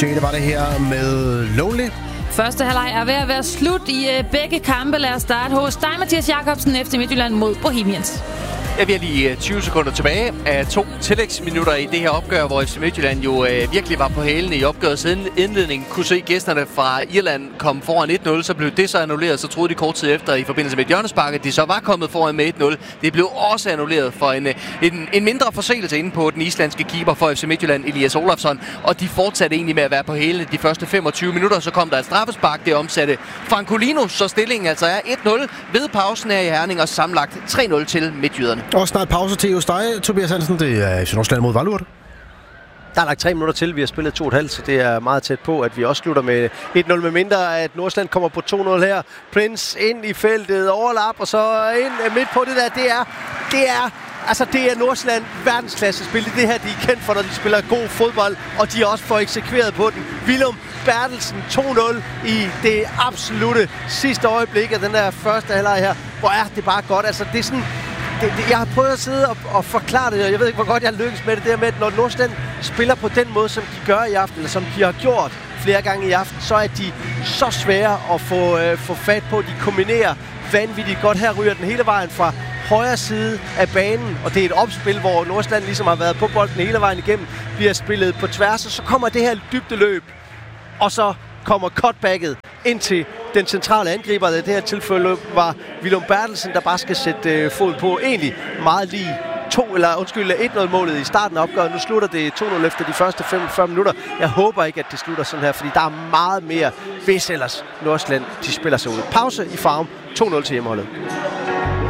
Jane var det her med Lonely. Første halvleg er ved at være slut i begge kampe. Lad os starte hos dig, Mathias Jakobsen, FC Midtjylland mod Bohemians. Ja, vi er lige 20 sekunder tilbage af 2 tillægsminutter i det her opgør, hvor FC Midtjylland jo virkelig var på hælene i opgøret. Siden indledningen kunne se gæsterne fra Irland komme foran 1-0, så blev det så annulleret. Så troede de kort tid efter i forbindelse med et hjørnespark, at de så var kommet foran med 1-0. Det blev også annulleret for en mindre forseelse inde på den islandske keeper for FC Midtjylland, Elias Olafsson. Og de fortsatte egentlig med at være på hælene de første 25 minutter. Så kom der et straffespark, det omsatte Francolino, så stillingen altså er 1-0 ved pausen her i Herning og sammenlagt 3-0 til midtjyderne. Og snart pause til hos dig, Tobias Hansen. Det er FC Nordsjælland mod Vejle. Der er lagt 3 minutter til. Vi har spillet 2,5, så det er meget tæt på, at vi også slutter med 1-0, med mindre at Nordsjælland kommer på 2-0 her. Prince ind i feltet, overlap, og så ind midt på det der. Det er Nordsjælland verdensklasse spil. Det her, de er kendt for, når de spiller god fodbold, og de også får eksekveret på den. Willum Bertelsen 2-0 i det absolutte sidste øjeblik af den der første halvleg her. Hvor er det bare godt. Altså, det er sådan... Jeg har prøvet at sidde og forklare det, og jeg ved ikke, hvor godt jeg lykkes med det der med, at når Nordsjælland spiller på den måde, som de gør i aften, eller som de har gjort flere gange i aften, så er de så svære at få fat på. De kombinerer vanvittigt godt. Her ryger den hele vejen fra højre side af banen, og det er et opspil, hvor Nordsjælland ligesom har været på bolden hele vejen igennem, bliver spillet på tværs, og så kommer det her dybdeløb, og så kommer cutbacket ind til den centrale angriber. Det her tilfælde var Willum Bertelsen, der bare skal sætte fod på. Egentlig meget lige 1-0-målet i starten af opgøret. Nu slutter det 2-0 efter de første 45 minutter. Jeg håber ikke, at det slutter sådan her, fordi der er meget mere, hvis ellers Nordsjælland de spiller sig ud. Pause i Farum. 2-0 til hjemmeholdet.